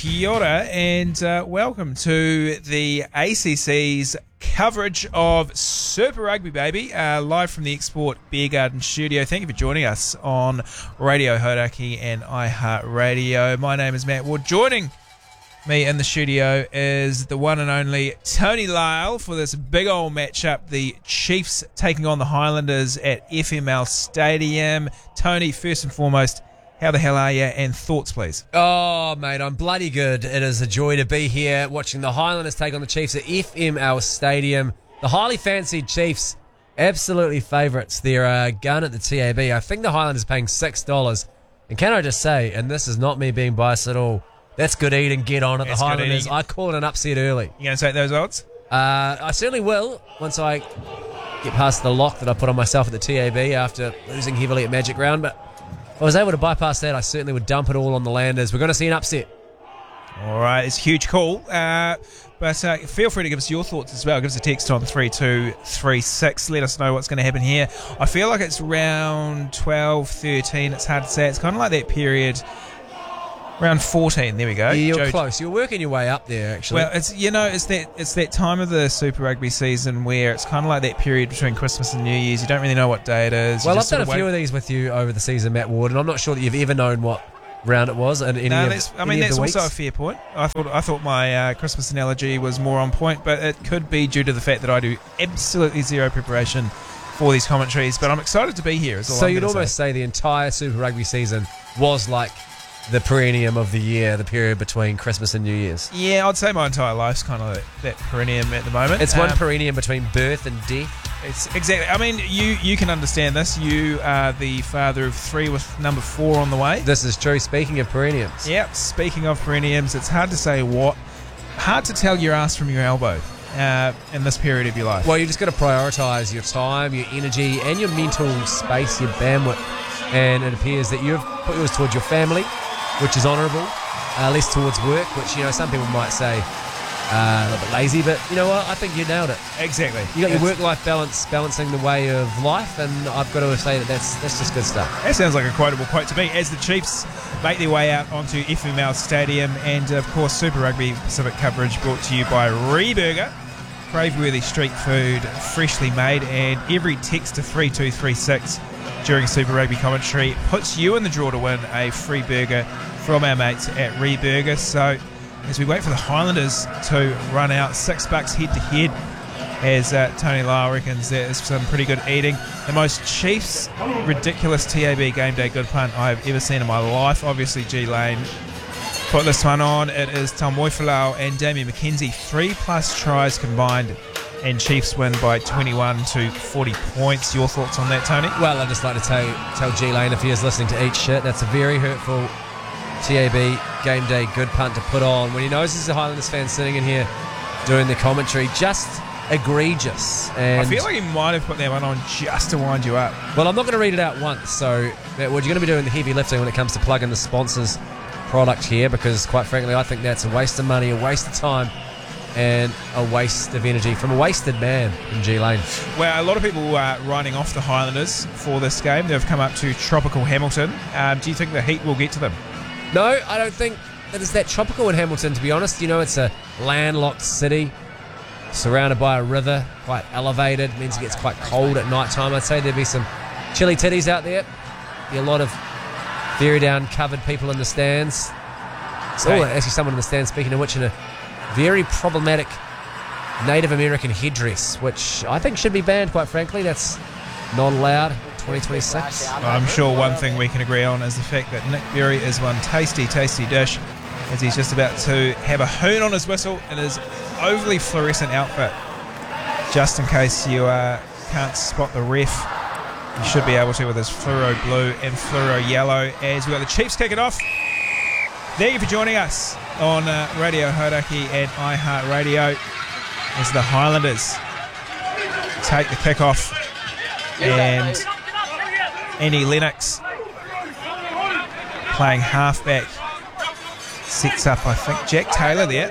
Kia ora and welcome to the ACC's coverage of Super Rugby, baby, live from the Export Beer Garden studio. Thank you for joining us on Radio Hodaki and iHeartRadio. My name is Matt Ward. Joining me in the studio is the one and only Tony Lyle for this big old matchup, the Chiefs taking on the Highlanders at FML Stadium. Tony, first and foremost, how the hell are you? And thoughts, please. Oh, mate, I'm bloody good. It is a joy to be here watching the Highlanders take on the Chiefs at FML Stadium. The highly fancied Chiefs, absolutely favourites. They're a gun at the TAB. I think the Highlanders paying $6. And can I just say, and this is not me being biased at all, that's good eating. Get on at the Highlanders. I call it an upset early. You going to take those odds? I certainly will once I get past the lock that I put on myself at the TAB after losing heavily at Magic Round. But if I was able to bypass that, I certainly would dump it all on the Landers. We're going to see an upset. All right, it's a huge call. But feel free to give us your thoughts as well. Give us a text on 3236. Let us know what's going to happen here. I feel like it's round 12, 13. It's hard to say. It's kind of like that period. Round 14, there we go. Yeah, you're close. You're working your way up there, actually. Well, it's that time of the Super Rugby season where it's kind of like that period between Christmas and New Year's. You don't really know what day it is. Well, I've done a few of these with you over the season, Matt Ward, and I'm not sure that you've ever known what round it was. And that's also a fair point. I thought my Christmas analogy was more on point, but it could be due to the fact that I do absolutely zero preparation for these commentaries. But I'm excited to be here. So you'd almost say the entire Super Rugby season was like the perennium of the year, the period between Christmas and New Year's. Yeah, I'd say my entire life's kind of that perennium at the moment. It's one perennium between birth and death. It's exactly. I mean, you can understand this. You are the father of 3 with number 4 on the way. This is true. Speaking of perenniums. Yep, speaking of perenniums, it's hard to say hard to tell your ass from your elbow in this period of your life. Well, you just got to prioritise your time, your energy, and your mental space, your bandwidth. And it appears that you've put yours towards your family, which is honourable, less towards work, which, some people might say a little bit lazy, but you know what? I think you nailed it. Exactly. You got your work-life balance, balancing the way of life, and I've got to say that's just good stuff. That sounds like a quotable quote to me. As the Chiefs make their way out onto FML Stadium, and of course Super Rugby Pacific coverage brought to you by Reburger, crave-worthy street food, freshly made, and every text to 3236 during Super Rugby commentary puts you in the draw to win a free burger from our mates at Reburger. So as we wait for the Highlanders to run out, $6 head to head, as Tony Lyle reckons there is some pretty good eating. The most Chiefs ridiculous TAB game day good punt I've ever seen in my life. Obviously G Lane put this one on. It is Tom Moifalau and Damien McKenzie, 3+ tries combined, and Chiefs win by 21 to 40 points. Your thoughts on that, Tony? Well, I'd just like to tell G Lane, if he is listening, to eat shit. That's a very hurtful TAB game day good punt to put on when he knows there's a Highlanders fan sitting in here doing the commentary. Just egregious. And I feel like he might have put that one on just to wind you up. Well, I'm not going to read it out once, so Matt, you're going to be doing the heavy lifting when it comes to plugging the sponsors product here, because quite frankly I think that's a waste of money, a waste of time, and a waste of energy from a wasted man in G Lane. Well, a lot of people are writing off the Highlanders for this game. They've come up to tropical Hamilton. Do you think the heat will get to them? No, I don't think that it's that tropical in Hamilton, to be honest. It's a landlocked city surrounded by a river, quite elevated. It means it gets quite cold at night time. I'd say there'd be some chilly titties out there. Be a lot of very down covered people in the stands. Actually someone in the stands, speaking of which, in a very problematic Native American headdress, which I think should be banned, quite frankly. That's not allowed in 2026. I'm sure one thing we can agree on is the fact that Nick Berry is one tasty, tasty dish, as he's just about to have a hoon on his whistle in his overly fluorescent outfit. Just in case you can't spot the ref, you should be able to with his fluoro blue and fluoro yellow, as we've got the Chiefs kicking off. Thank you for joining us on Radio Hodaki and iHeartRadio as the Highlanders take the kickoff, and Andy Lennox playing halfback sets up, I think, Jack Taylor there,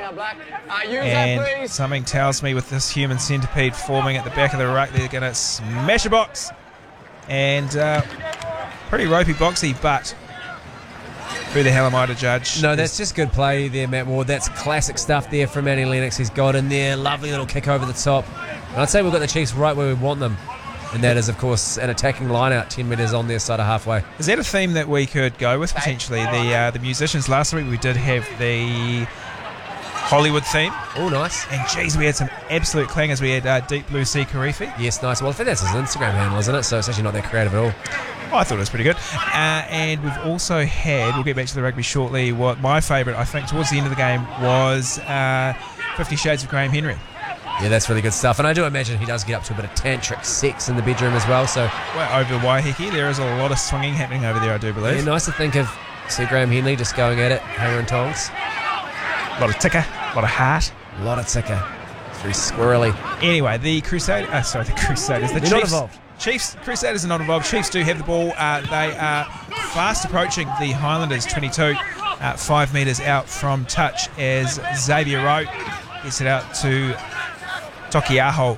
and something tells me with this human centipede forming at the back of the ruck, they're going to smash a box, and pretty ropey boxy, but Who the hell am I to judge? No, that's just good play there, Matt Ward. That's classic stuff there from Annie Lennox. He's got in there. Lovely little kick over the top. And I'd say we've got the Chiefs right where we want them. And that is, of course, an attacking line out 10 metres on their side of halfway. Is that a theme that we could go with potentially? The musicians last week we did have the Hollywood theme. Oh, nice. And geez, we had some absolute clangers. We had Deep Blue Sea Karifi. Yes, nice. Well, I think that's his Instagram handle, isn't it? So it's actually not that creative at all. Oh, I thought it was pretty good. And we've also had, we'll get back to the rugby shortly, what my favourite, I think, towards the end of the game was 50 Shades of Graham Henry. Yeah, that's really good stuff. And I do imagine he does get up to a bit of tantric sex in the bedroom as well. So, well, over Waiheke, there is a lot of swinging happening over there, I do believe. Yeah, nice to think of Sir Graham Henley just going at it, hammer and tongs. A lot of ticker, a lot of heart. A lot of ticker. It's very squirrely. Anyway, the Crusaders, the They're not involved. Crusaders are not involved. Chiefs do have the ball. They are fast approaching the Highlanders 22, 5 metres out from touch as Xavier Rowe gets it out to Tokiaho.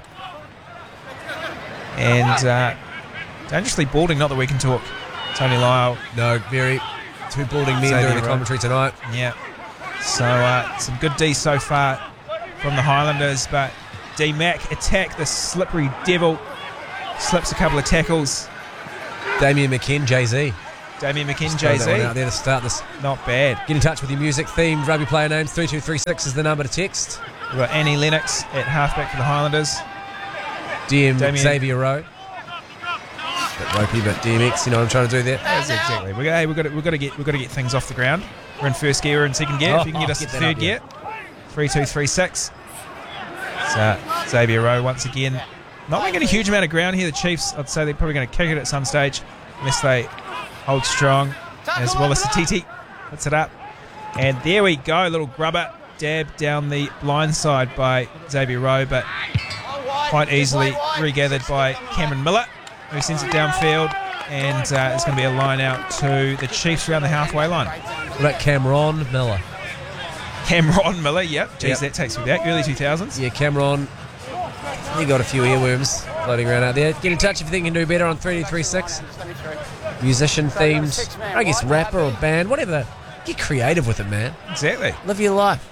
And dangerously balding, not that we can talk. Tony Lyle. No, very two balding men Xavier doing the Rowe. commentary tonight. Yeah. So some good D so far from the Highlanders, but D Mac attack the slippery devil. Slips a couple of tackles. Damien McKenzie, Jay-Z. Damien McKenzie, Just throw that one Jay-Z. out there to start this. Not bad. Get in touch with your music themed rugby player names. 3236 is the number to text. We've got Annie Lennox at halfback for the Highlanders. DM Damien. Xavier Rowe. Bit ropey, but DMX, you know what I'm trying to do there? That's exactly. We've got to get things off the ground. We're in first gear, we're in second gear. If you can get us to that third up, gear. 3-2-3-6. So Xavier Rowe once again. Not making a huge amount of ground here. The Chiefs, I'd say they're probably going to kick it at some stage unless they hold strong. As Wallace Atiti puts it up. And there we go. A little grubber dab down the blind side by Xavier Rowe, but quite easily regathered by Cameron Miller, who sends it downfield. And it's going to be a line out to the Chiefs around the halfway line. What about Cameron Miller? Cameron Miller, yep. Jeez, Yep. that takes me back. Early 2000s. Yeah, Cameron. He got a few earworms floating around out there. Get in touch if you think you can do better on 3236. Musician themed, I guess rapper or band, whatever. Get creative with it, man. Exactly. Live your life.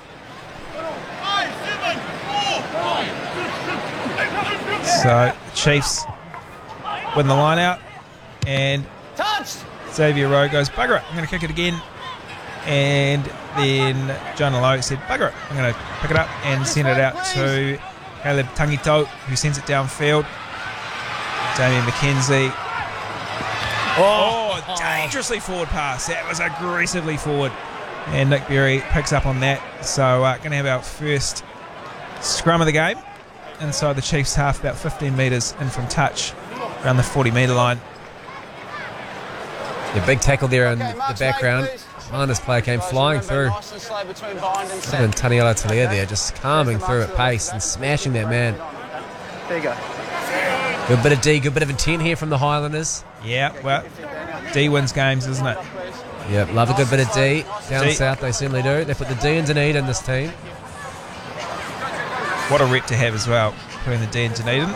So, Chiefs win the line out. And Xavier Rowe goes, bugger it, I'm going to kick it again. And then John Lowe said, bugger it, I'm going to pick it up and send it out to Caleb Tangito, who sends it downfield. Damien McKenzie. Oh, dangerously forward pass. That was aggressively forward. And Nick Berry picks up on that. So going to have our first scrum of the game inside the Chiefs half, about 15 metres in from touch, around the 40-metre line. The big tackle there in the background. Highlanders player came flying through. And Taniela Talia there just calming through at pace and smashing that man. There you go. Good bit of D, good bit of intent here from the Highlanders. Yeah, well, D wins games, isn't it? Yep, love a good bit of D. Down D. south they certainly do. They put the D and Dunedin in this team. What a rep to have as well, putting the D in Dunedin.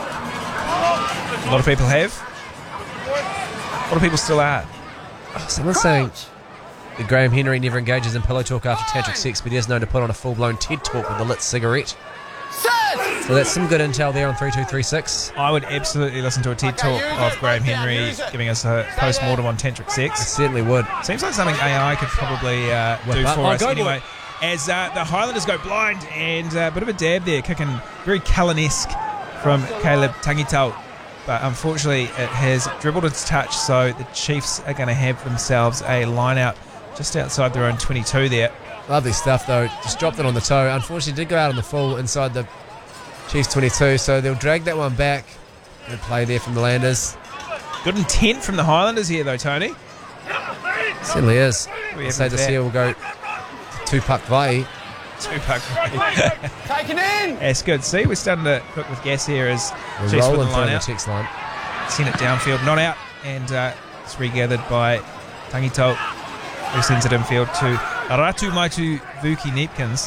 A lot of people have. A lot of people still are. Someone's saying that Graham Henry never engages in pillow talk after tantric sex, but he is known to put on a full-blown TED talk with a lit cigarette. So that's some good intel there on 3236. I would absolutely listen to a TED talk of Graham Henry giving us a post-mortem on tantric I sex. certainly would. Seems like something AI could probably do up. for Oh, us go anyway. As the Highlanders go blind, and a bit of a dab there, kicking very Cullen-esque from Caleb Tangitau. But unfortunately, it has dribbled its touch, so the Chiefs are going to have themselves a line-out just outside their own 22 there. Lovely stuff though. Just dropped it on the toe. Unfortunately, did go out on the full inside the Chiefs 22, so they'll drag that one back. Good play there from the Landers. Good intent from the Highlanders here, though, Tony. Certainly is. We I'd have say with this that. here will go to Puck Vai. Tupac. Taken in. That's good. See, we're starting to cook with gas here as We're Chiefs with rolling the through line the out. text line. Send it downfield, not out, and it's regathered by Tangito, who sends it infield to Ratu Maitu Vuki Neepkins.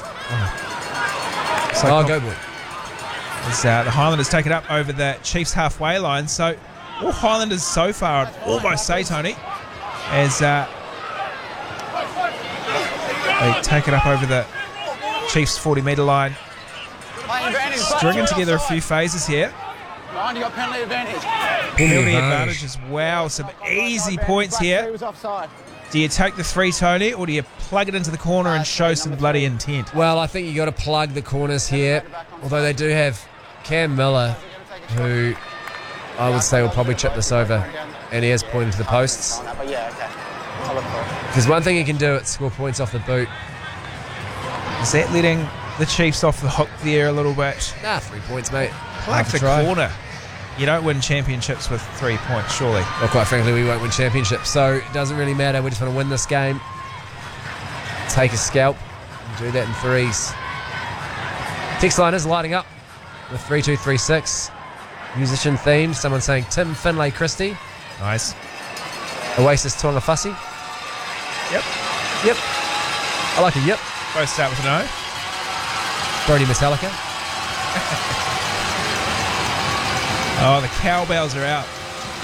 Go boy. As the Highlanders take it up over the Chiefs halfway line. So all Highlanders so far, I'd almost say, Tony, as They take it up over the Chiefs 40-metre line. Playing advantage. Stringing together a few phases here. Ryan, you got penalty advantage. Penalty advantage as well. Some easy points He here. was offside. Do you take the 3, Tony, or do you plug it into the corner and show some bloody intent? Well, I think you got to plug the corners here. Although they do have Cam Miller, who I would say will probably chip this over, and he has pointed to the posts. But yeah, okay. I'll look for it. Because one thing he can do is score points off the boot. Is that letting the Chiefs off the hook there a little bit? Nah, 3 points, mate. Plug Half a the try. corner. You don't win championships with 3 points, surely. Well, quite frankly, we won't win championships, so it doesn't really matter. We just want to win this game. Take a scalp and do that in threes. Text line is lighting up with 3236. Musician theme. Someone saying Tim Finlay Christie. Nice. Oasis Tonga Fussy. Yep. Yep. I like a yep. Both start with an O. Brody Metallica. Oh, the cowbells are out.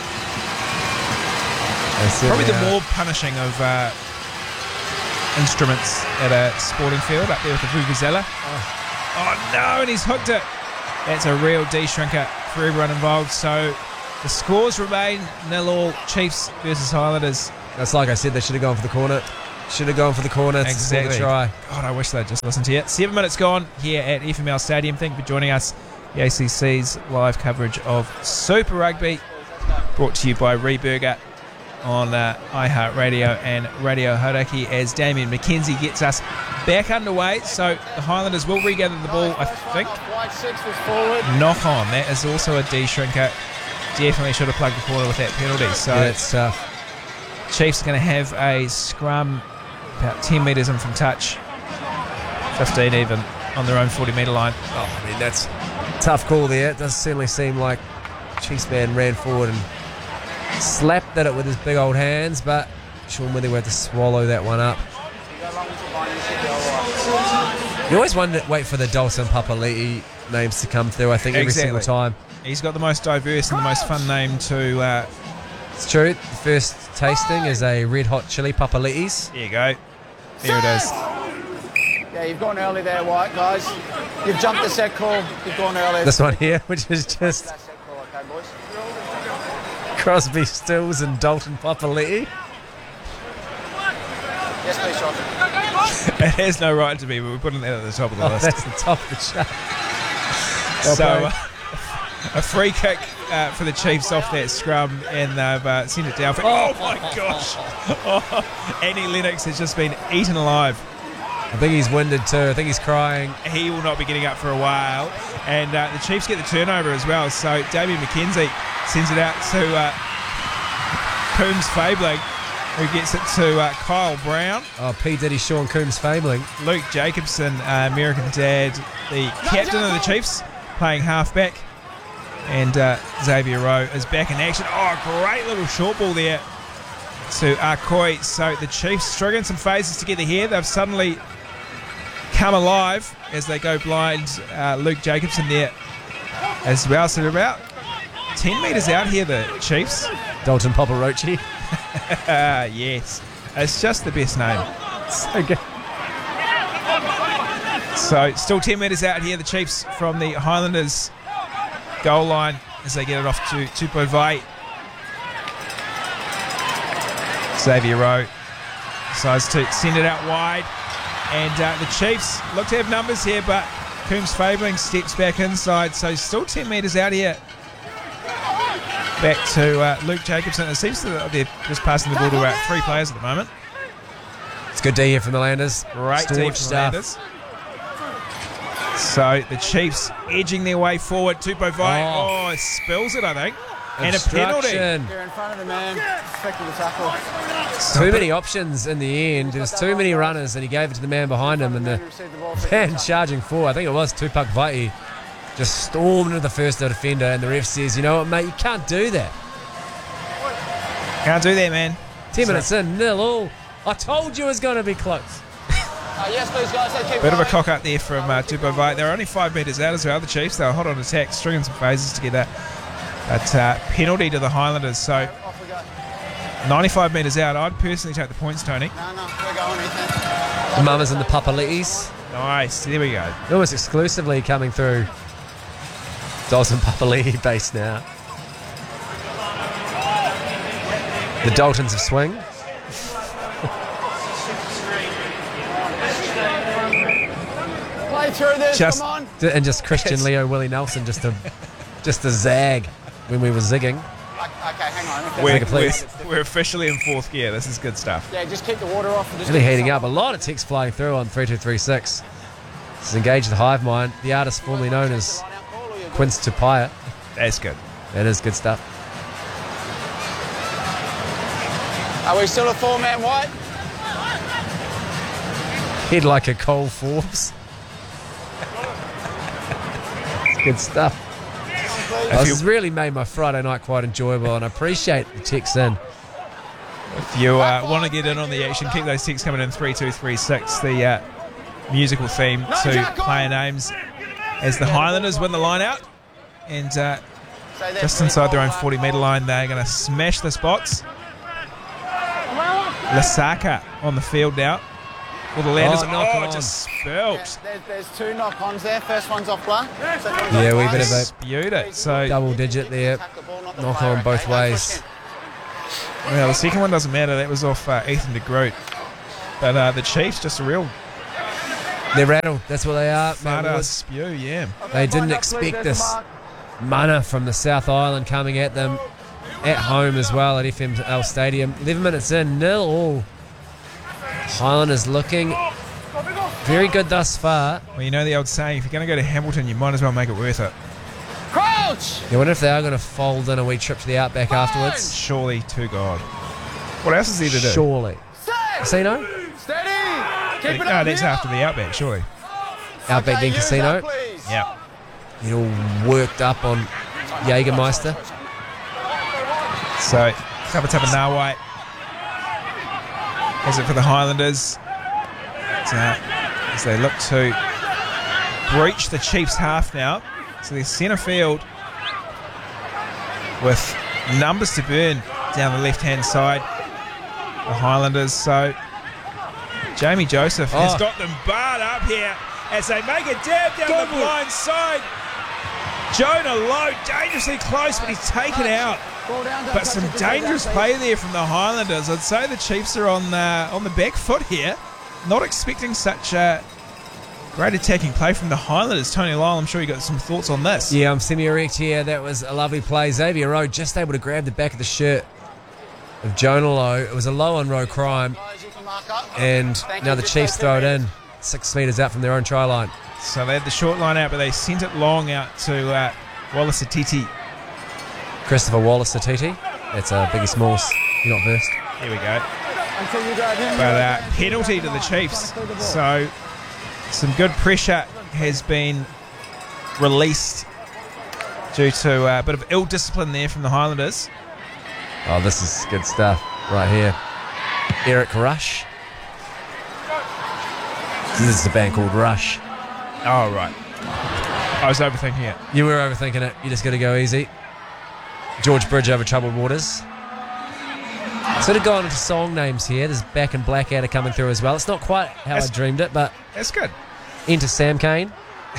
Probably the more punishing of instruments at a sporting field, up there with the vuvuzela. Oh no, and he's hooked it. That's a real de-shrinker for everyone involved. So the scores remain 0-0, Chiefs versus Highlanders. That's like I said, they should have gone for the corner. Should have gone for the corner. Exactly. To try. God, I wish they'd just listened to you. 7 minutes gone here at FML Stadium. Thank you for joining us. The ACC's live coverage of Super Rugby, brought to you by Reburger on iHeartRadio and Radio Hauraki, as Damien McKenzie gets us back underway. So the Highlanders will regather the ball, I think. White 6 was forward. Knock on. That is also a D-shrinker. Definitely should have plugged the corner with that penalty. So Yeah, it's tough. Chiefs are going to have a scrum about 10 metres in from touch, 15 even, on their own 40-metre line. Oh, I mean, that's a tough call there. It does certainly seem like Chiefs man ran forward and slapped at it with his big old hands, but Sean Withy had to swallow that one up. You always wait for the Dalton Papali'i names to come through, I think, every single time. He's got the most diverse and the most fun name to... It's true. The first tasting is a red hot chili Papali'i's. there you go. There it is. Yeah, you've gone early there, White, guys. You've jumped the set call. You've gone early. This one here, which is just That set call, okay, boys? Crosby, Stills and Dalton Papali'i. Yes, please, Sean. It has no right to be, but we're putting that at the top of the Oh, list. that's the top of the chart. So a free kick for the Chiefs off that scrum, and they've sent it down for... Oh, my gosh. Oh, Annie Lennox has just been eaten alive. I think he's winded too. I think he's crying. He will not be getting up for a while. And the Chiefs get the turnover as well. So Damien McKenzie sends it out to Coombs Fabling, who gets it to Kyle Brown. Oh, P. Diddy, Sean Coombs Fabling. Luke Luke Jacobson, American Dad, the captain of the Chiefs, playing halfback. And Xavier Rowe is back in action. Oh, great little short ball there to Arkoi. So the Chiefs struggling some phases together here. They've suddenly come alive as they go blind. Luke Jacobson there as well. So they're about 10 metres out here, the Chiefs. Dalton Paparochi. Yes, it's just the best name. So good. So still 10 metres out here, the Chiefs from the Highlanders goal line as they get it off to Tupou Vai. Xavier Rowe decides to send it out wide, and the Chiefs look to have numbers here, but Coombs Fabling steps back inside, so still 10 metres out here. Back to Luke Jacobson. It seems that they're just passing the ball to about 3 players at the moment. It's good D here from the Landers. Great Staunch D from the stuff. Landers. So the Chiefs edging their way forward. Tupou Vai, Oh. spills it, I think. And a penalty. Obstruction. You're in front of the man. Effective the tackle. Too many options in the end. There was too many runners, and he gave it to the man behind him. And the Received the ball. man charging forward, I think it was Tupac Vai'i, just stormed into the first defender, and the ref says, "You know what, mate? You can't do that." Can't do that, man. 10 minutes in, 0-0. I told you it was going to be close. Yes, please, guys. Let's keep Bit of a going. cock up there from Tupou Vai. They're only 5 metres out as well, the Chiefs. They were hot on attack, stringing some phases together. But penalty to the Highlanders. So Off we go. 95 metres out. I'd personally take the points, Tony. No, we're going, Ethan. Mamas and the Papali'is. Nice. There we go. Almost exclusively coming through Dalton Papali'i base now. The Daltons of swing. Play through this, Just- come on. And just Christian Leo Willie Nelson just to zag when we were zigging. Okay, hang on. We're, Take it, please. we're officially in fourth gear. This is good stuff. Yeah, just keep the water off. And just Really keep heating the up. A lot of text flying through on 3236. This is Engage the Hive Mind, the artist formerly known as Quince Tupaya. That's good. That is good stuff. Are we still a 4-man white? Head like a Cole Forbes. It's good stuff. This has really made my Friday night quite enjoyable, and I appreciate the texts in. If you want to get in on the action, keep those texts coming in 3236. The musical theme to player names as the Highlanders win the line out. And just inside their own 40-metre line, they're going to smash this box. Lasaka on the field now. Well, the Landers, knock on. just spilt. There's 2 knock-ons there. First one's off Blah. Yeah, we bit of a Spewed it. So, double digit there. Knock on both ways. well, the second one doesn't matter. That was off Ethan de Groot. But the Chiefs, just a real They're rattled. That's what they are. Mount fada Woods. spew, yeah. They didn't expect this mana from the South Island coming at them at home as well at FML Stadium. 11 minutes in, 0-0. Highlanders looking very good thus far. Well, you know the old saying, if you're going to go to Hamilton, you might as well make it worth it. Crouch! I wonder if they are going to fold in a wee trip to the Outback afterwards. Surely to God. What else is there to do? Surely. Casino? Steady! Keep it No, up that's here. after the Outback, surely. Outback then use Casino. that, please. Yeah. Get all worked up on Jägermeister. So, Kapatapa Nawai has it for the Highlanders. As they look to breach the Chiefs' half now. So their centre field with numbers to burn down the left-hand side. The Highlanders. So Jamie Joseph has got them barred up here as they make a dab down the blind side. Jonah Lowe dangerously close, but he's taken out. Ball down, don't But touch some it, ball dangerous down, play there from the Highlanders. I'd say the Chiefs are on the back foot here. Not expecting such a great attacking play from the Highlanders. Tony Lyle, I'm sure you got some thoughts on this. Yeah, I'm semi-erect here. That was a lovely play. Xavier Rowe just able to grab the back of the shirt of Jonah Lowe. It was a low on row crime. Guys, you can mark up. And Thank now you, the just Chiefs take throw it 10 in. 6 metres out from their own try line. So they had the short line out, but they sent it long out to Wallace Atiti. Christopher Wallace Atiti. That's Biggie Smalls. You're not versed. Here we go. Until you grab him. But penalty to the Chiefs. So some good pressure has been released due to a bit of ill discipline there from the Highlanders. Oh, this is good stuff right here. Eric Rush. This is a band called Rush. Oh, right. I was overthinking it. You were overthinking it. You just got to go easy. George Bridge over Troubled Waters. Sort of going into song names here. There's Back and Blackadder coming through as well. It's not quite how I dreamed it, but That's good. enter Sam Cane.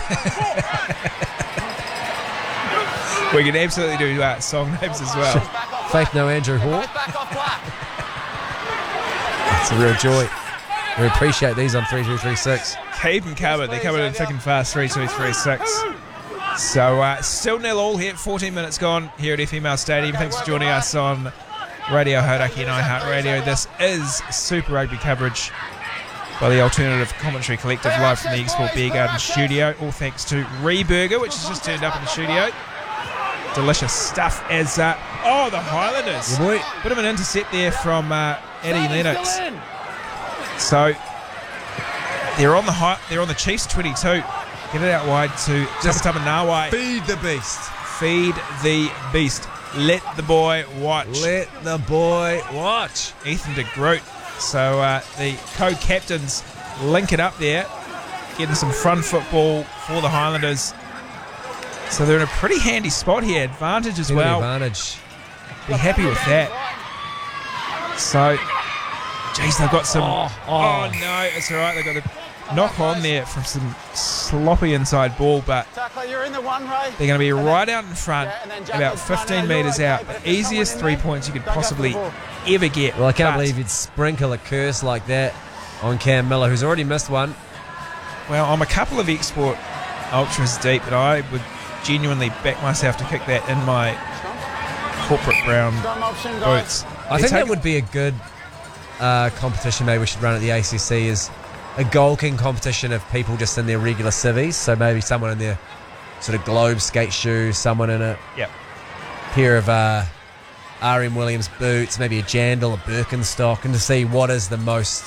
We can absolutely do song names as well. Faith No Andrew Hall. Back off Black. It's a real joy. We appreciate these on 3236. Keep them covered. They're covered in thick and fast. 3-2-3-6. So still 0-0 here. 14 minutes gone here at FML Stadium. Thanks for joining us on Radio Hauraki and iHeartRadio. This is Super Rugby coverage by the Alternative Commentary Collective live from the Export Beer Garden studio. All thanks to Reburger, which has just turned up in the studio. Delicious stuff as the Highlanders. Yeah, boy. Bit of an intercept there from Eddie Lennox. So they're on the Chiefs 22. Get it out wide to Tapatapa Nawai. Feed the beast. Feed the beast. Let the boy watch. Let the boy watch. Ethan de Groot. So the co-captains link it up there, getting some front football for the Highlanders. So they're in a pretty handy spot here. Advantage as well. Advantage. Be happy with that. So Jeez, they've got some... Oh. No, it's all right. They've got the knock on there from some sloppy inside ball, but Tackler, you're in the one, Ray. they're going to be right out in front, Yeah, and then Jack about was 15 trying to metres lure it, out. but if The there's easiest someone in 3 there, points you could back up possibly the ball. ever get. Well, I can't But- believe you'd sprinkle a curse like that on Cam Miller, who's already missed one. Well, I'm a couple of export ultras deep, but I would genuinely back myself to kick that in my corporate brown Scrum option, guys. boots. I think that would be a good competition maybe we should run at the ACC is a goal king competition of people just in their regular civvies. So maybe someone in their sort of globe skate shoes, someone in a Yep. pair of RM Williams boots, maybe a Jandal, a Birkenstock, and to see what is the most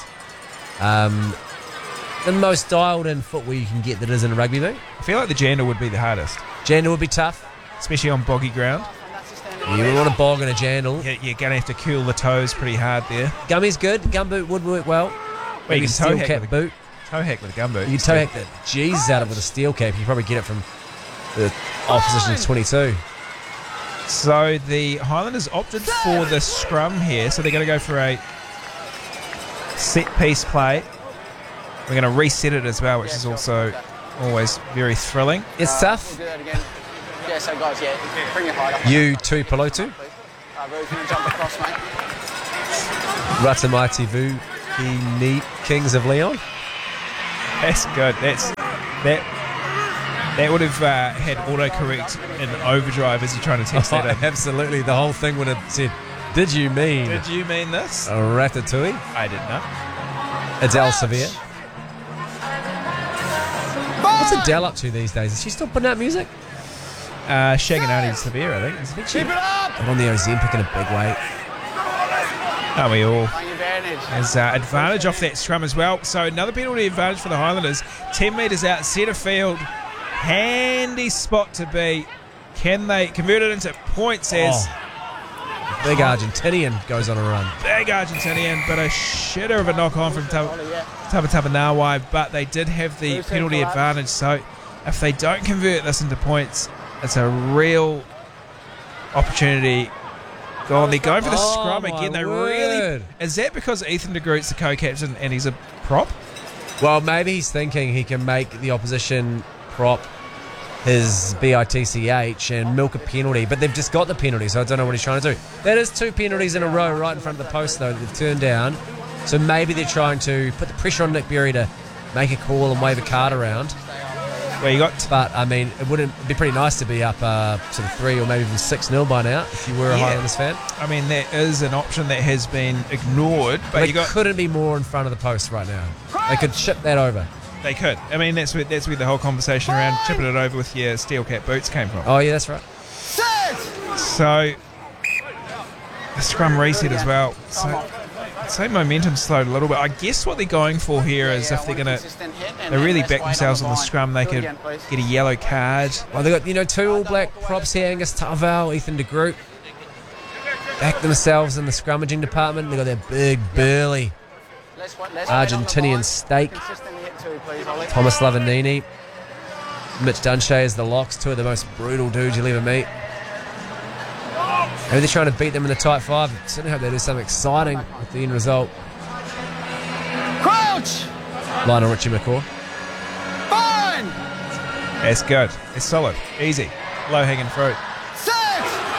dialed in footwear you can get that isn't a rugby boot. I feel like the Jandal would be the hardest, Jandal would be tough. especially on boggy ground. You would want to bog in a Jandal. You're going to have to cool the toes pretty hard there. Gummy's good. Gumboot would work well. Well, Maybe you a can toe steel hack cap with boot. Toe hack with a gumboot. You toe hack the Jesus out of it with a steel cap. You probably get it from the opposition 22. So the Highlanders opted for the scrum here, so they're going to go for a set piece play. We're going to reset it as well, which is also always very thrilling. It's We'll tough. do that again. Yeah, so guys, bring your height up. You two Pelotu. Please. Ruth, you can jump across, mate. Ratamaiti Vu, the neat Kings of Leon. That's good. That would have had autocorrect in overdrive as you're trying to text that in. Absolutely. The whole thing would have said, did you mean Did you mean this? Ratatouille? I did not. Adele Sevilla. What's Adele up to these days? Is she still putting out music? Shaganati Severe, I think. Keep it up! I'm on the Ozempic in a big way. Are we all? Playing advantage. There's advantage off that scrum as well. So another penalty advantage for the Highlanders. 10 metres out, centre field. Handy spot to be. Can they convert it into points as Big Argentinian goes on a run. big Argentinian, but a shitter of a knock on from Tabataba. But they did have the penalty advantage. So if they don't convert this into points, it's a real opportunity. Go on, they're going for the scrum my again. They word. really. Is that because Ethan de Groot's the co-captain and he's a prop? Well, maybe he's thinking he can make the opposition prop his BITCH and milk a penalty, but they've just got the penalty, so I don't know what he's trying to do. That is 2 penalties in a row right in front of the post, though, that they've turned down. So maybe they're trying to put the pressure on Nick Berry to make a call and wave a card around. Well, you got But, I mean, it'd be pretty nice to be up sort of 3 or maybe even 6-0 by now if you were a Yeah. Highlanders fan. I mean, that is an option that has been ignored, but They you got couldn't be more in front of the post right now. They could ship that over. they could. I mean, that's where the whole conversation around chipping it over with your steel cap boots came from. Oh, yeah, that's right. So the scrum reset as well. So I'd say momentum slowed a little bit. I guess what they're going for here is if they're going to they really back themselves on the scrum, they could get a yellow card. Well, they've got, 2 All Black props here, Angus Tarval, Ethan de Groot. Back themselves in the scrummaging department. They've got that big, burly Argentinian steak. Thomas Lavanini. Mitch Dunshea is the locks, 2 of the most brutal dudes you'll ever meet. Maybe they're trying to beat them in the tight 5. I certainly hope they do something exciting with the end result. Crouch! Lionel Richie McCaw. Fine! That's good. It's solid. Easy. Low hanging fruit. Set!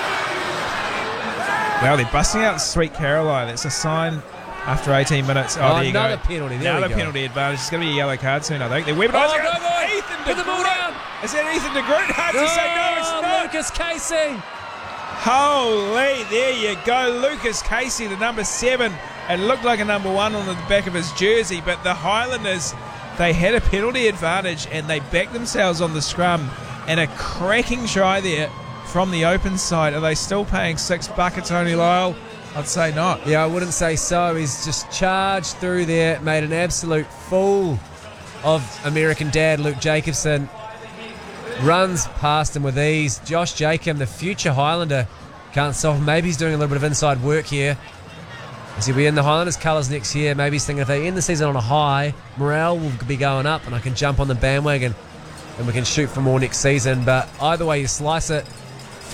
Wow, they're busting out Sweet Caroline. It's a sign after 18 minutes. Oh, there you another go. penalty. There Another we go. penalty advantage. It's going to be a yellow card soon, I think. They're weaponising Oh, it. go, boy. Ethan de Put the ball Groot. down. Is that Ethan de Groot? Hard to say. No, it's not. Lucas Casey. Holy, there you go. Lucas Casey, the number 7. It looked like a number 1 on the back of his jersey, but the Highlanders, they had a penalty advantage and they backed themselves on the scrum. And a cracking try there from the open side. Are they still paying $6 Tony Lyle? I'd say not. Yeah, I wouldn't say so. He's just charged through there, made an absolute fool of American dad Luke Jacobson. Runs past him with ease. Josh Jacob, the future Highlander, can't stop him. Maybe he's doing a little bit of inside work here. As he'll be in the Highlanders colours next year. Maybe he's thinking if they end the season on a high, morale will be going up and I can jump on the bandwagon and we can shoot for more next season. But either way you slice it,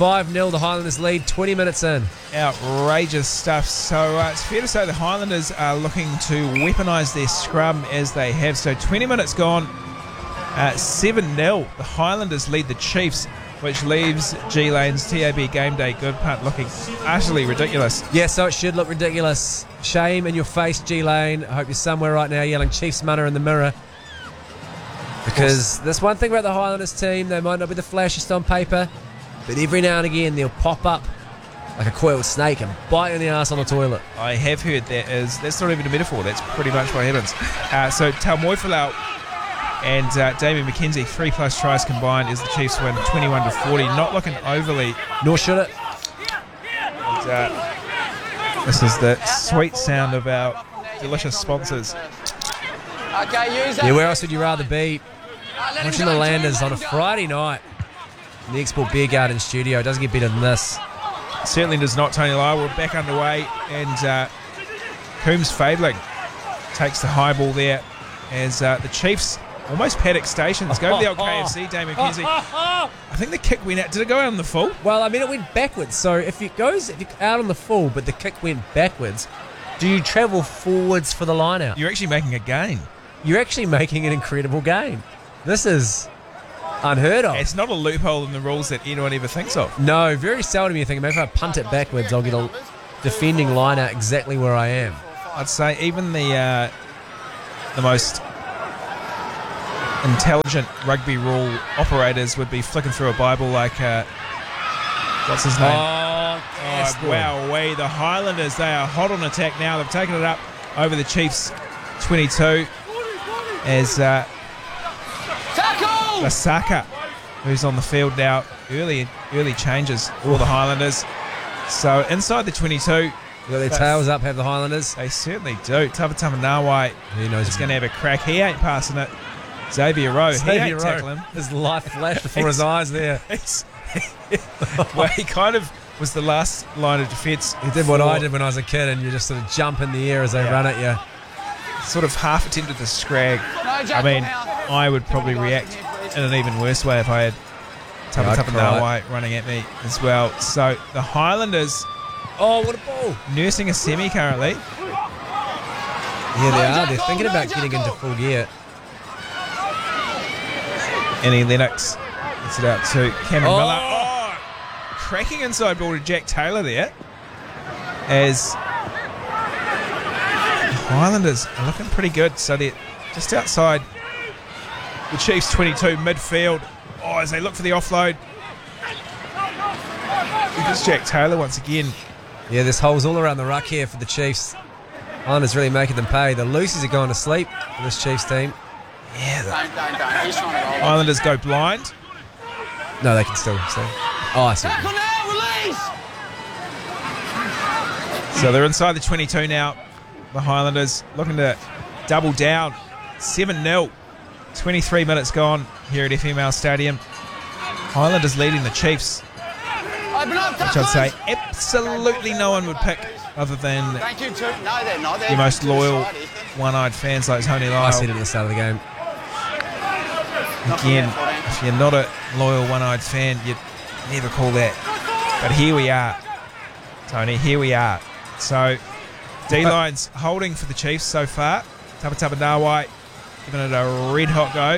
5-0, the Highlanders lead 20 minutes in. Outrageous stuff. So it's fair to say the Highlanders are looking to weaponise their scrum as they have. So 20 minutes gone, 7-0. The Highlanders lead the Chiefs, which leaves G-Lane's TAB Game Day Good Punt looking utterly ridiculous. Yeah, so it should look ridiculous. Shame in your face, G-Lane. I hope you're somewhere right now yelling Chiefs Munner in the mirror. Because there's one thing about the Highlanders team, they might not be the flashiest on paper, but every now and again they'll pop up like a coiled snake and bite you in the ass on the toilet. I have heard that's not even a metaphor, that's pretty much what happens. So Taumoefalau and Damien McKenzie, 3+ tries combined as the Chiefs win 21-40. Not looking overly. Nor should it. And, this is the sweet sound of our delicious sponsors. Okay, use that. Yeah, where else would you rather be? Watching the Landers on a Friday night in the Export Beer Garden studio. It doesn't get better than this. Certainly does not, Tony Lyle. We're back underway, and Coombs Fadling takes the high ball there as the Chiefs almost paddock stations. Go to the old KFC, Damien McKenzie. I think the kick went out. Did it go out on the full? Well, I mean, it went backwards. So if you're out on the full, but the kick went backwards, do you travel forwards for the line out? You're actually making a gain. You're actually making an incredible gain. This is unheard of. It's not a loophole in the rules that anyone ever thinks of. No, very seldom you think, if I punt it backwards, I'll get a defending line out exactly where I am. I'd say even the most intelligent rugby rule operators would be flicking through a Bible like, what's his name? Wow, the Highlanders, they are hot on attack now. They've taken it up over the Chiefs 22 as Lasaka, who's on the field now. Early changes for the Highlanders. So inside the 22. Got their tails up, have the Highlanders. They certainly do. Tavitama Nawai is going to have a crack. He ain't passing it. Xavier Rowe, he ain't tackling. His life flashed before his eyes there. Well, he kind of was the last line of defence. He did what I did when I was a kid, and you just sort of jump in the air as they run at you. Sort of half attempted the scrag. I mean, I would probably react in an even worse way if I had Tavitama Nawai running at me as well. So the Highlanders, what a ball! Nursing a semi currently. Yeah, they are. They're thinking about getting into full gear. Annie Lennox gets it out to Cameron Miller. Cracking inside ball to Jack Taylor there. As the Highlanders are looking pretty good. So they're just outside the Chiefs 22 midfield. As they look for the offload. It's Jack Taylor once again. Yeah, there's holes all around the ruck here for the Chiefs. Highlanders really making them pay. The Lucy's are going to sleep for this Chiefs team. Yeah, Don't. He's trying to roll. Islanders go blind. No, they can still stay. I see. Tackle now, release! So they're inside the 22 now. The Highlanders looking to double down. 7-0. 23 minutes gone here at FML Stadium. Highlanders leading the Chiefs, Open up, which I'd say absolutely no one would pick other than Thank you, too. No, they're not. your most loyal one-eyed fans like Tony Lyle. I said it at the start of the game. Again, if you're not a loyal one-eyed fan, you'd never call that. But here we are, Tony, here we are. So D-line's holding for the Chiefs so far. Tavitama Nawai giving it a red-hot go.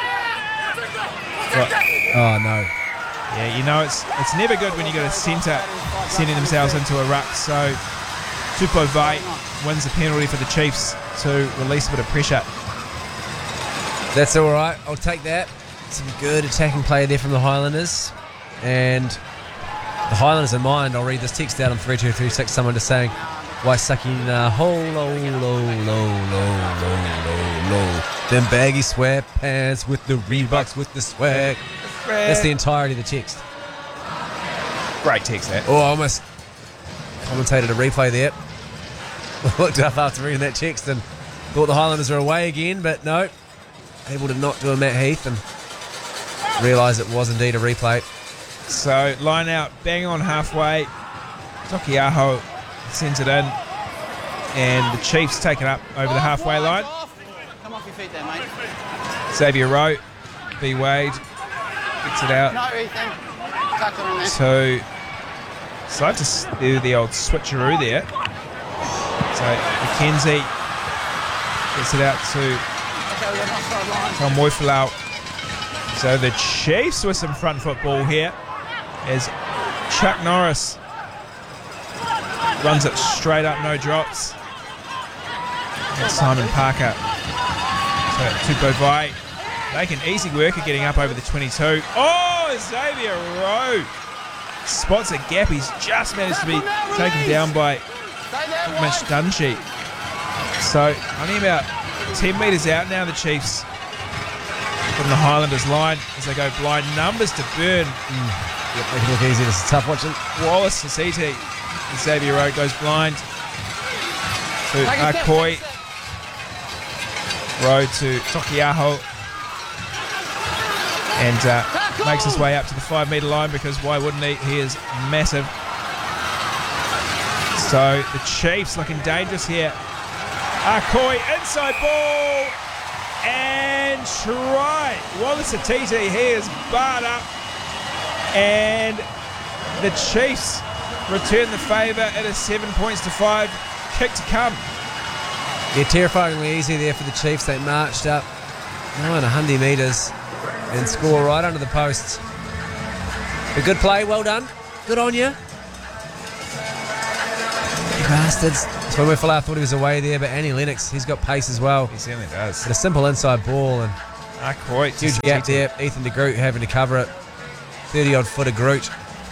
Oh, no. Yeah, you know, it's never good when you got a centre sending themselves into a ruck. So Tupou Vai wins the penalty for the Chiefs to release a bit of pressure. That's all right. I'll take that. Some good attacking play there from the Highlanders. And the Highlanders in mind, I'll read this text out on 3236. Someone just saying, Waisaki na ho lo lo lo lo. Them baggy sweatpants with the Reeboks with the swag. That's the entirety of the text. Great text, that. I almost commentated a replay there. Looked up after reading that text and thought the Highlanders were away again, but no. Able to not do a Matt Heath and realise it was indeed a replay. So line out, bang on halfway. Tokiaho sends it in, and the Chiefs take it up over the halfway line. Come off your feet there, mate. Xavier Rowe, B. Wade, gets it out. No, Ethan. So decide to do the old switcheroo there. So McKenzie gets it out to Tom Moifalau. So the Chiefs with some front football here as Chuck Norris runs it straight up, no drops. And Simon Parker. So Tupou Vai making easy work of getting up over the 22. Oh, Xavier Rowe spots a gap. He's just managed to be taken down by Mitch Dunshee. So only about 10 metres out now, the Chiefs from the Highlanders line as they go blind numbers to Burn. Yep, make it look easy. This is tough watching. Wallace to CT. Xavier Rowe goes blind to Akoi. Rowe to Tokiaho. And makes his way up to the 5 metre line because why wouldn't he? He is massive. So the Chiefs looking dangerous here. Akoi inside ball and try. Wallace Atiti, he is barred up. And the Chiefs return the favour. It is 7 points to 5. Kick to come. Yeah, terrifyingly easy there for the Chiefs. They marched up 100 metres and score right under the posts. A good play, well done. Good on you. You bastards. So I thought he was away there, but Annie Lennox, he's got pace as well. He certainly does. But a simple inside ball and Akoi. huge gap there. Ethan de Groot having to cover it. 30-odd foot of Groot.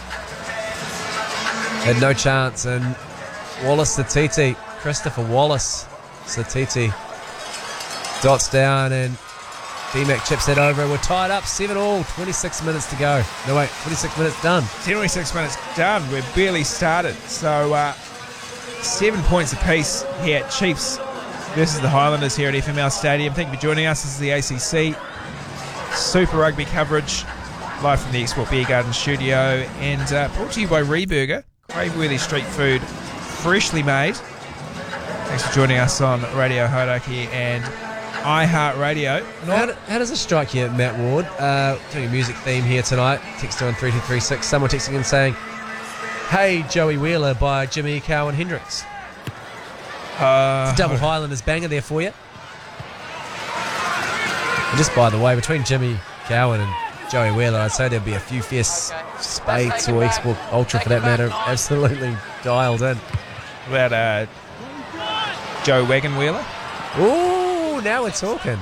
Had no chance. And Wallace Satiti, Christopher Wallace Satiti, dots down and D-Mac chips that over. We're tied up 7-all, 26 minutes to go. No, wait, 26 minutes done. 26 minutes done. We're barely started. So 7 points apiece here at Chiefs versus the Highlanders here at FML Stadium. Thank you for joining us. This is the ACC Super Rugby coverage live from the Export Beer Garden studio and brought to you by Reburger, crave-worthy street food, freshly made. Thanks for joining us on Radio Hauraki and iHeartRadio. How does it strike you, Matt Ward? Doing a music theme here tonight. Text on 3236. Someone texting in saying, "Hey, Joey Wheeler" by Jimmy Cowan Hendricks. Double Highlanders banger there for you. And just by the way, between Jimmy Cowan and Joey Wheeler, I'd say there'd be a few fierce Spades or Export Ultra for that matter, absolutely dialed in. What about Joe Wagon Wheeler? Ooh, now we're talking.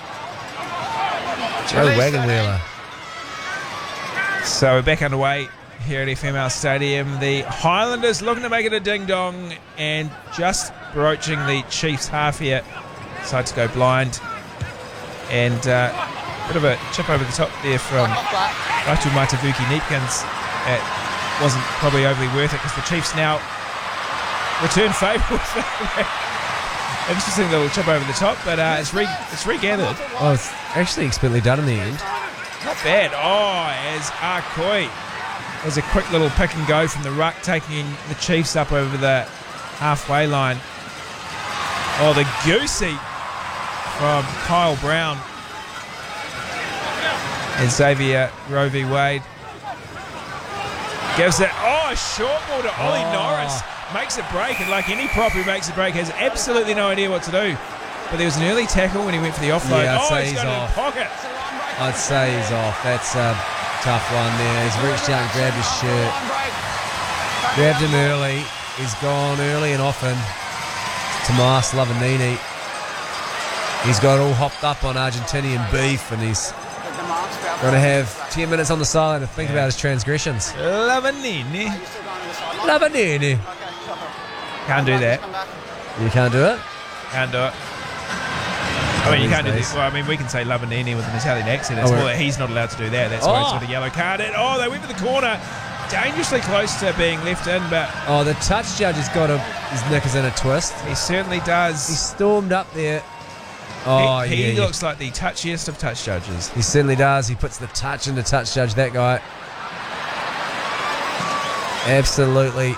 Joe Wagon Wheeler. So we're back underway here at FML Stadium. The Highlanders looking to make it a ding-dong and just broaching the Chiefs half here. Decide to go blind. And bit of a chip over the top there from Ratu Matavuki Neepkins. It wasn't probably overly worth it because the Chiefs now return favourable. Interesting little chip over the top, but it's regathered. Oh, it's actually expertly done in the end. Not bad. Oh, as Akoi. There's a quick little pick and go from the ruck, taking the Chiefs up over the halfway line. Oh, the goosey from Kyle Brown. And Xavier Roe v. Wade gives it. Oh, a short ball to Ollie Norris. Makes it break, and like any prop who makes a break has absolutely no idea what to do. But there was an early tackle when he went for the offload. Yeah, I'd say he's got off. it in pocket. I'd say he's off. That's a tough one there. He's reached out and grabbed his shirt. Grabbed him early. He's gone early and often. Tomas Lavanini. He's got all hopped up on Argentinian beef, and he's going to have 10 minutes on the sideline to think about his transgressions. Lavanini. Lavanini. Can't do that. You can't do it? Can't do it. I mean, you can't do this. Well, I mean, we can say Lavanini with an Italian accent. It's more that he's not allowed to do that. That's why he's got a yellow card. And, they went for the corner. Dangerously close to being left in, but... Oh, the touch judge has got his knickers in a twist. He certainly does. He stormed up there. He looks like the touchiest of touch judges. He certainly does. He puts the touch into touch judge, that guy. Absolutely.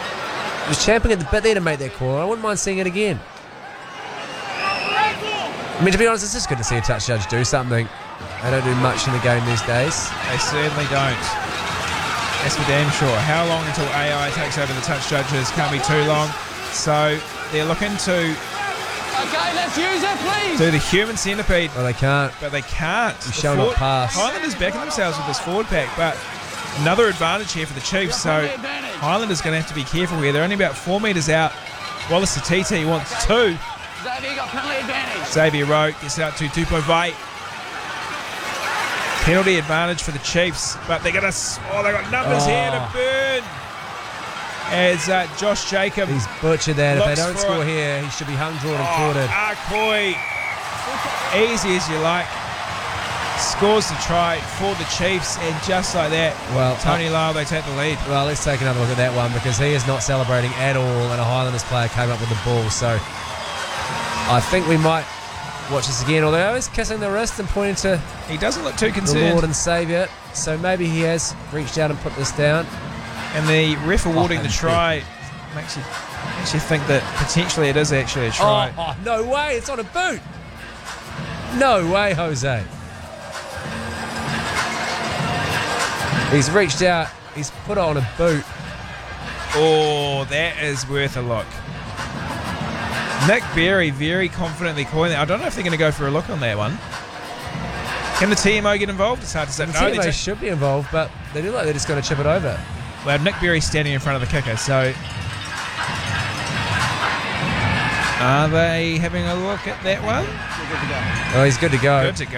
He was champing at the bit there to make that call. I wouldn't mind seeing it again. I mean, to be honest, it's just good to see a touch judge do something. They don't do much in the game these days. They certainly don't. That's for damn sure. How long until AI takes over the touch judges? Can't be too long. So they're looking to Okay, let's use it, please. do the human centipede, Well, they can't. but they can't. You shall not pass. Highlanders backing themselves with this forward pack, but another advantage here for the Chiefs. So Highlanders going to have to be careful here. They're only about 4 metres out. Wallace Satiti wants 2. Xavier got penalty advantage. Xavier Roke gets out to Tupovai. Penalty advantage for the Chiefs, but they're going to. Oh, they got numbers here to burn. As Josh Jacob. He's butchered that. If they Looks don't for score it. here, he should be hung, drawn, and quartered. Akoi, easy as you like, scores the try for the Chiefs, and just like that, Well, Tony Lyle, they take the lead. Well, let's take another look at that one because he is not celebrating at all, and a Highlanders player came up with the ball. So I think we might watch this again, although he's kissing the wrist and pointing to He doesn't look too the concerned, Lord and Saviour. So maybe he has reached out and put this down. and the ref awarding the and try makes you think that potentially it is actually a try. Oh, no way. It's on a boot. No way, Jose. He's reached out. He's put it on a boot. Oh, that is worth a look. Nick Berry very confidently calling that. I don't know if they're going to go for a look on that one. Can the TMO get involved? It's hard to say. The No, TMO they should be involved, but they do like they're just going to chip it over. well, Nick Berry's standing in front of the kicker, so are they having a look at that one? Oh, he's good to go. Good to go.